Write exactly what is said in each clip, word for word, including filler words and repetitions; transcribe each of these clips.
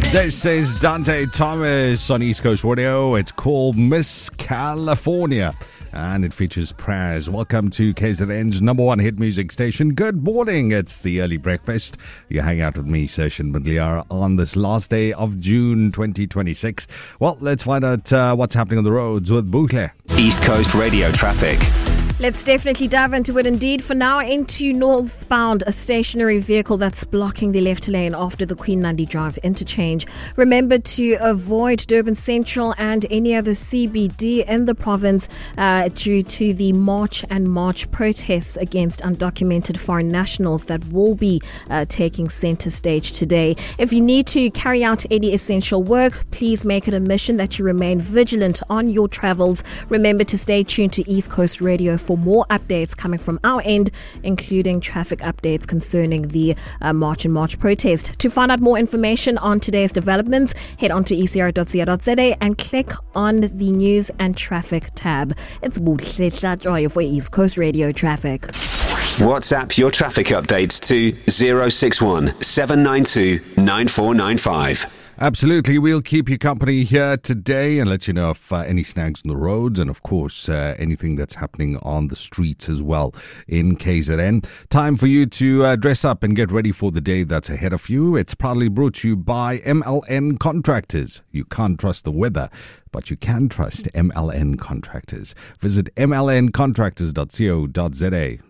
This is Dante Thomas on East Coast Radio. It's called Miss California, and it features prayers. Welcome to K Z N's number one hit music station. Good morning. It's the early breakfast. You hang out with me, Session Bandliara, on this last day of June twenty twenty-six. Well, let's find out uh, what's happening on the roads with Buhle. East Coast Radio traffic. Let's definitely dive into it indeed. For now, into northbound, a stationary vehicle that's blocking the left lane after the Queen Nandi Drive interchange. Remember to avoid Durban Central and any other C B D in the province uh, due to the March and March protests against undocumented foreign nationals that will be uh, taking centre stage today. If you need to carry out any essential work, please make it a mission that you remain vigilant on your travels. Remember to stay tuned to East Coast Radio for more updates coming from our end, including traffic updates concerning the uh, March and March protest. To find out more information on today's developments, head on to e c r dot co dot z a and click on the News and Traffic tab. It's Buhle Hlatswayo for East Coast Radio Traffic. WhatsApp your traffic updates to zero six one seven nine two nine four nine five. Absolutely. We'll keep you company here today and let you know if uh, any snags on the roads and, of course, uh, anything that's happening on the streets as well in K Z N. Time for you to uh, dress up and get ready for the day that's ahead of you. It's proudly brought to you by M L N Contractors. You can't trust the weather, but you can trust M L N Contractors. Visit m l n contractors dot co dot z a.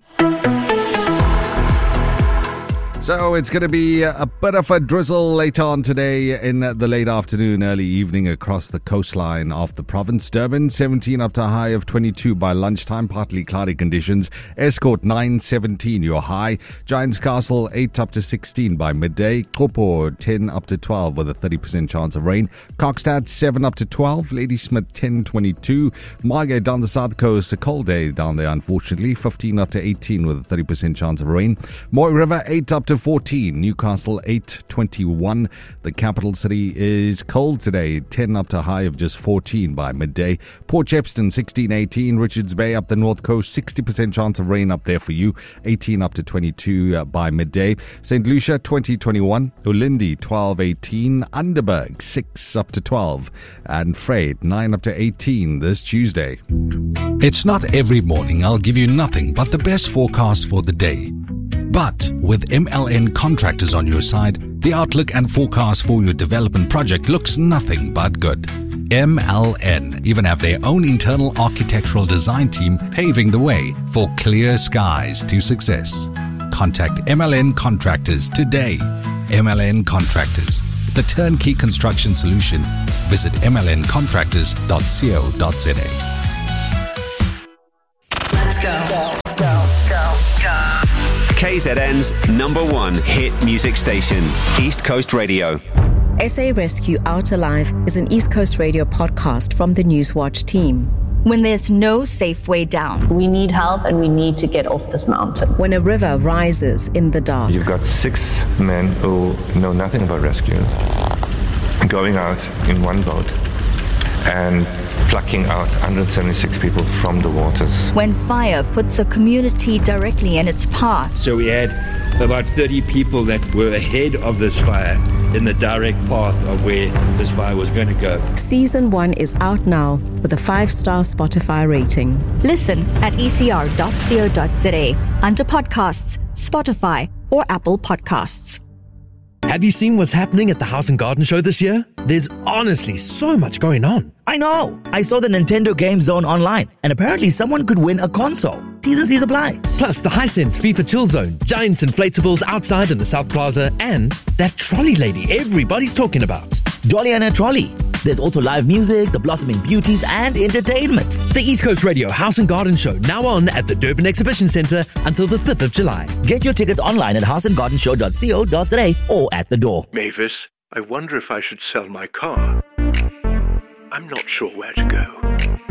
So it's going to be a bit of a drizzle later on today in the late afternoon, early evening across the coastline of the province. Durban, seventeen up to a high of twenty-two by lunchtime, partly cloudy conditions. Escort, nine, seventeen, your high. Giants Castle, eight up to sixteen by midday. Kopo, ten up to twelve with a thirty percent chance of rain. Kokstad, seven up to twelve. Ladysmith, ten, twenty-two. Margate down the south coast, a cold day down there, unfortunately. fifteen up to eighteen with a thirty percent chance of rain. Moy River, eight up to fourteen. Newcastle, eight, twenty-one. The capital city is cold today, ten up to a high of just fourteen by midday. Port Shepstone, sixteen, eighteen. Richards Bay up the north coast, sixty percent chance of rain up there for you, eighteen up to twenty-two uh, by midday. Saint Lucia, twenty, twenty-one. Ulindi, twelve, eighteen. Underberg, six up to twelve. And Freight, nine up to eighteen this Tuesday. It's not every morning I'll give you nothing but the best forecast for the day. But with M L N Contractors on your side, the outlook and forecast for your development project looks nothing but good. M L N even have their own internal architectural design team paving the way for clear skies to success. Contact M L N Contractors today. M L N Contractors, the turnkey construction solution. Visit m l n contractors dot co dot z a. Let's go. K Z N's number one hit music station, East Coast Radio. S A Rescue Out Alive is an East Coast Radio podcast from the Newswatch team. When there's no safe way down. We need help and we need to get off this mountain. When a river rises in the dark. You've got six men who know nothing about rescue going out in one boat and plucking out one hundred seventy-six people from the waters. When fire puts a community directly in its path. So we had about thirty people that were ahead of this fire in the direct path of where this fire was going to go. Season one is out now with a five-star Spotify rating. Listen at e c r dot co dot z a under podcasts, Spotify, or Apple Podcasts. Have you seen what's happening at the House and Garden Show this year? There's honestly so much going on. I know. I saw the Nintendo Game Zone online, and apparently someone could win a console. T's and C's apply. Plus the Hisense FIFA Chill Zone, Giants inflatables outside in the South Plaza, and that trolley lady everybody's talking about. Dolly and her trolley. There's also live music, the blossoming beauties, and entertainment. The East Coast Radio House and Garden Show, now on at the Durban Exhibition Centre until the fifth of July. Get your tickets online at house and garden show dot co dot z a or at the door. Mavis, I wonder if I should sell my car. I'm not sure where to go.